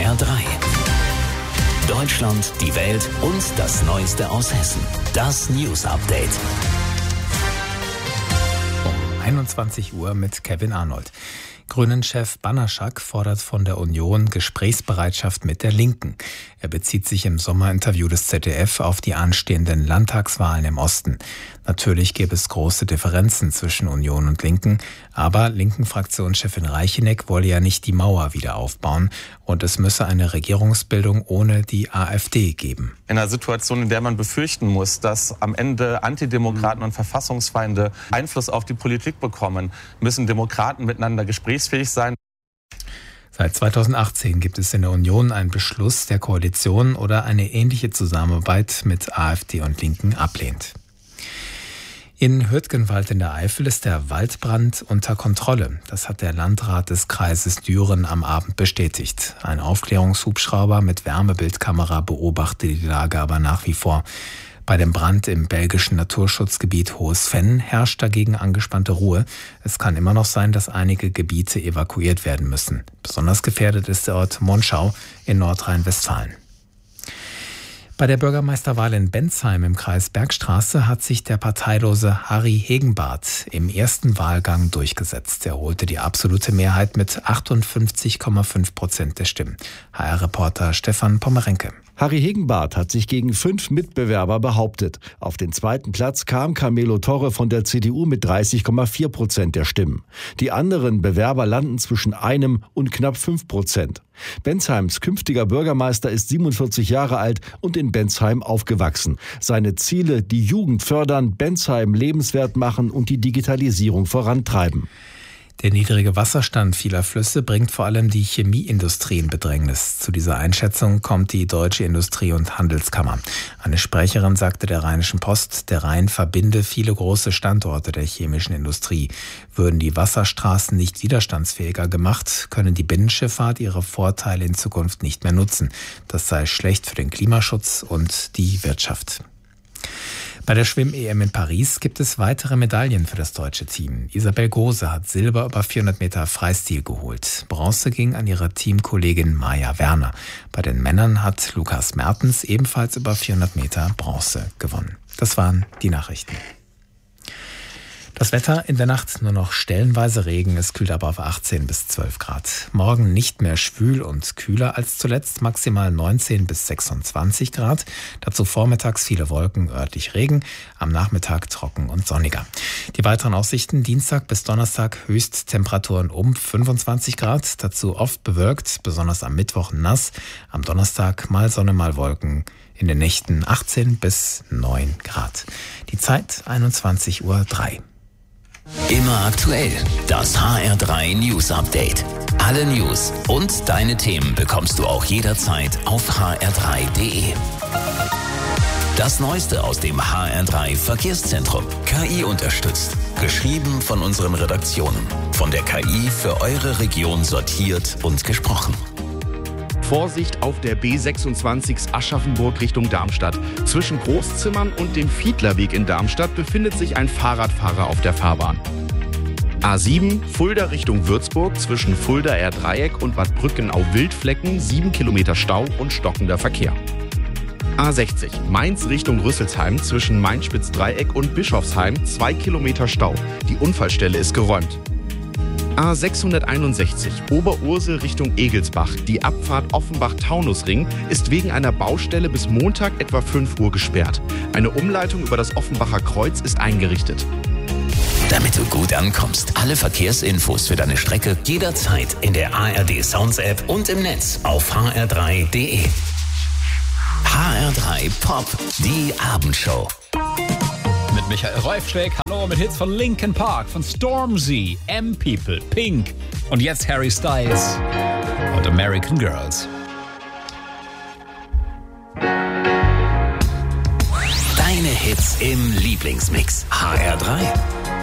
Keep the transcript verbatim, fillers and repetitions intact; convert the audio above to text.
R drei. Deutschland, die Welt und das Neueste aus Hessen. Das News Update. Um einundzwanzig Uhr mit Kevin Arnold. Grünen-Chef Banaszak fordert von der Union Gesprächsbereitschaft mit der Linken. Er bezieht sich im Sommerinterview des Z D F auf die anstehenden Landtagswahlen im Osten. Natürlich gäbe es große Differenzen zwischen Union und Linken, aber Linken-Fraktionschefin Reicheneck wolle ja nicht die Mauer wieder aufbauen und es müsse eine Regierungsbildung ohne die AfD geben. In einer Situation, in der man befürchten muss, dass am Ende Antidemokraten und Verfassungsfeinde Einfluss auf die Politik bekommen, müssen Demokraten miteinander gesprächsfähig sein. Seit zweitausendachtzehn gibt es in der Union einen Beschluss, der Koalition oder eine ähnliche Zusammenarbeit mit AfD und Linken ablehnt. In Hürtgenwald in der Eifel ist der Waldbrand unter Kontrolle. Das hat der Landrat des Kreises Düren am Abend bestätigt. Ein Aufklärungshubschrauber mit Wärmebildkamera beobachtet die Lage aber nach wie vor. Bei dem Brand im belgischen Naturschutzgebiet Hohes Venn herrscht dagegen angespannte Ruhe. Es kann immer noch sein, dass einige Gebiete evakuiert werden müssen. Besonders gefährdet ist der Ort Monschau in Nordrhein-Westfalen. Bei der Bürgermeisterwahl in Bensheim im Kreis Bergstraße hat sich der parteilose Harry Hegenbarth im ersten Wahlgang durchgesetzt. Er holte die absolute Mehrheit mit achtundfünfzig Komma fünf Prozent der Stimmen. H R-Reporter Stefan Pommerenke. Harry Hegenbarth hat sich gegen fünf Mitbewerber behauptet. Auf den zweiten Platz kam Carmelo Torre von der C D U mit dreißig Komma vier Prozent der Stimmen. Die anderen Bewerber landen zwischen einem und knapp fünf Prozent. Bensheims künftiger Bürgermeister ist siebenundvierzig Jahre alt und in Bensheim aufgewachsen. Seine Ziele: die Jugend fördern, Bensheim lebenswert machen und die Digitalisierung vorantreiben. Der niedrige Wasserstand vieler Flüsse bringt vor allem die Chemieindustrie in Bedrängnis. Zu dieser Einschätzung kommt die Deutsche Industrie- und Handelskammer. Eine Sprecherin sagte der Rheinischen Post, der Rhein verbinde viele große Standorte der chemischen Industrie. Würden die Wasserstraßen nicht widerstandsfähiger gemacht, können die Binnenschifffahrt ihre Vorteile in Zukunft nicht mehr nutzen. Das sei schlecht für den Klimaschutz und die Wirtschaft. Bei der Schwimm-E M in Paris gibt es weitere Medaillen für das deutsche Team. Isabel Gose hat Silber über vierhundert Meter Freistil geholt. Bronze ging an ihre Teamkollegin Maja Werner. Bei den Männern hat Lukas Mertens ebenfalls über vierhundert Meter Bronze gewonnen. Das waren die Nachrichten. Das Wetter: in der Nacht nur noch stellenweise Regen, es kühlt aber auf achtzehn bis zwölf Grad. Morgen nicht mehr schwül und kühler als zuletzt, maximal neunzehn bis sechsundzwanzig Grad. Dazu vormittags viele Wolken, örtlich Regen, am Nachmittag trocken und sonniger. Die weiteren Aussichten: Dienstag bis Donnerstag Höchsttemperaturen um fünfundzwanzig Grad, dazu oft bewölkt, besonders am Mittwoch nass, am Donnerstag mal Sonne, mal Wolken. In den Nächten achtzehn bis neun Grad. Die Zeit einundzwanzig Uhr drei. Immer aktuell. Das H R drei News Update. Alle News und deine Themen bekommst du auch jederzeit auf h r drei punkt d e. Das Neueste aus dem H R drei Verkehrszentrum. K I unterstützt. Geschrieben von unseren Redaktionen. Von der K I für eure Region sortiert und gesprochen. Vorsicht auf der B sechsundzwanzig Aschaffenburg Richtung Darmstadt. Zwischen Großzimmern und dem Fiedlerweg in Darmstadt befindet sich ein Fahrradfahrer auf der Fahrbahn. A sieben Fulda Richtung Würzburg zwischen Fulda-R Dreieck und Bad Brückenau-Wildflecken sieben Kilometer Stau und stockender Verkehr. A sechzig Mainz Richtung Rüsselsheim zwischen Mainspitz-Dreieck und Bischofsheim zwei Kilometer Stau. Die Unfallstelle ist geräumt. A sechshunderteinundsechzig Oberursel Richtung Egelsbach. Die Abfahrt Offenbach-Taunusring ist wegen einer Baustelle bis Montag etwa fünf Uhr gesperrt. Eine Umleitung über das Offenbacher Kreuz ist eingerichtet. Damit du gut ankommst, alle Verkehrsinfos für deine Strecke jederzeit in der A R D Sounds App und im Netz auf h r drei punkt d e. H R drei Pop, die Abendshow. Mit Michael Reufschläg, hallo, mit Hits von Linkin Park, von Stormzy, M-People, Pink und jetzt Harry Styles und American Girls. Deine Hits im Lieblingsmix. H R drei.